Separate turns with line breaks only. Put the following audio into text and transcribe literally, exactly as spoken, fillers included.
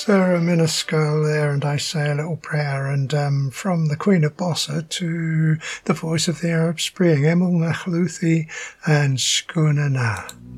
Sarah Minuscule there, and I say a little prayer, and um, from the Queen of Bossa to the voice of the Arab Spring, Emil Nachluthi and Shkunana.